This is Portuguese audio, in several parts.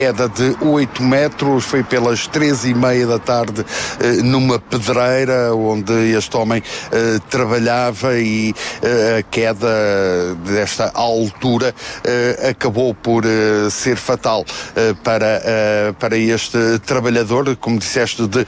Queda de 8 metros, foi pelas 3h30 da tarde numa pedreira onde este homem trabalhava e a queda desta altura acabou por ser fatal para este trabalhador, como disseste, de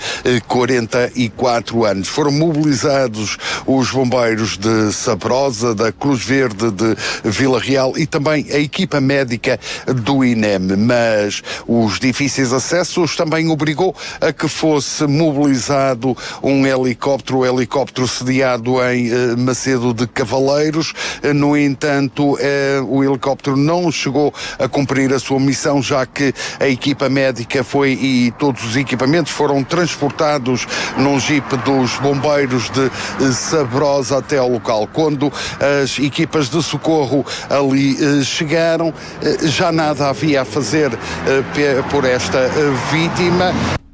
44 anos. Foram mobilizados os bombeiros de Sabrosa, da Cruz Verde de Vila Real e também a equipa médica do INEM, mas os difíceis acessos também obrigou a que fosse mobilizado um helicóptero, o helicóptero sediado em Macedo de Cavaleiros. No entanto, o helicóptero não chegou a cumprir a sua missão, já que a equipa médica e todos os equipamentos foram transportados num jipe dos bombeiros de Sabrosa até ao local. Quando as equipas de socorro ali chegaram, já nada havia a fazer por esta vítima.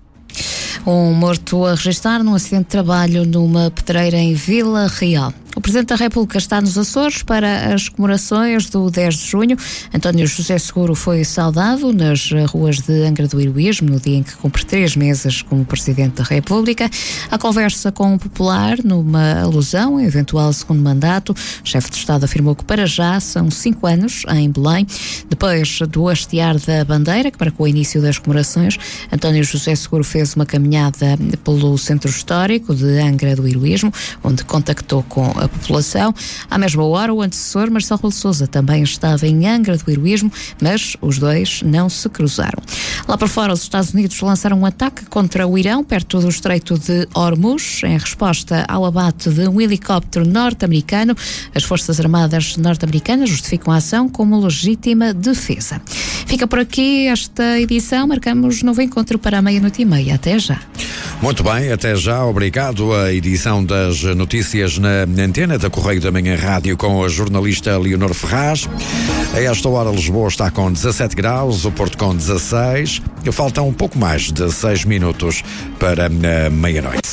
Um morto a registrar num acidente de trabalho numa pedreira em Vila Real. O Presidente da República está nos Açores para as comemorações do 10 de junho. António José Seguro foi saudado nas ruas de Angra do Heroísmo no dia em que cumpre 3 meses como Presidente da República. A conversa com o Popular, numa alusão a eventual segundo mandato, o chefe de Estado afirmou que para já são 5 anos em Belém. Depois do hastear da bandeira, que marcou o início das comemorações, António José Seguro fez uma caminhada pelo centro histórico de Angra do Heroísmo, onde contactou com a população. À mesma hora, o antecessor, Marcelo Rebelo de Sousa, também estava em Angra do Heroísmo, mas os dois não se cruzaram. Lá para fora, os Estados Unidos lançaram um ataque contra o Irão, perto do Estreito de Hormuz, em resposta ao abate de um helicóptero norte-americano. As Forças Armadas norte-americanas justificam a ação como legítima defesa. Fica por aqui esta edição. Marcamos novo encontro para 12:30. Até já. Muito bem, até já. Obrigado. A edição das notícias na antena da Correio da Manhã Rádio com a jornalista Leonor Ferraz. A esta hora Lisboa está com 17 graus, o Porto com 16. Faltam um pouco mais de 6 minutos para a meia-noite.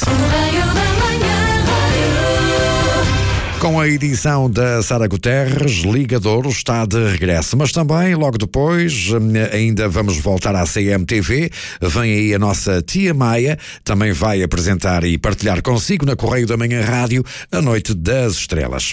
Com a edição da Sara Guterres, Ligador está de regresso. Mas também, logo depois, ainda vamos voltar à CMTV. Vem aí a nossa tia Maia, também vai apresentar e partilhar consigo na Correio da Manhã Rádio a Noite das Estrelas.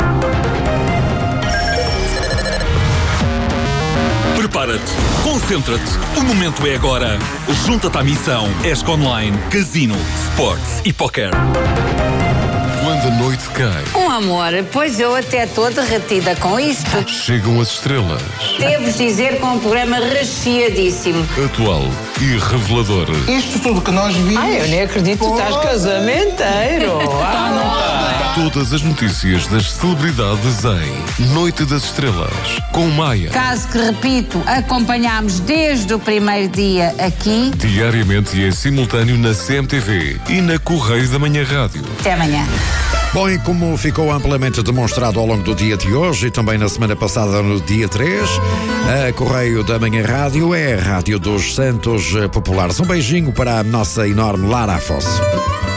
Prepara-te, concentra-te, o momento é agora. Junta-te à missão ESC Online, Casino, Sports e Poker. Quando a noite cai. Amor, pois eu até estou derretida com isto. Chegam as estrelas. Devo dizer que é um programa recheadíssimo. Atual e revelador. Isto tudo que nós vimos. Ai, eu nem acredito que tu estás casamenteiro. Todas as notícias das celebridades em Noite das Estrelas, com Maia. Caso que, repito, acompanhámos desde o primeiro dia aqui. Diariamente e em simultâneo na CMTV e na Correio da Manhã Rádio. Até amanhã. Bom, e como ficou amplamente demonstrado ao longo do dia de hoje e também na semana passada no dia 3, a Correio da Manhã Rádio é a rádio dos Santos Populares. Um beijinho para a nossa enorme Lara Afonso.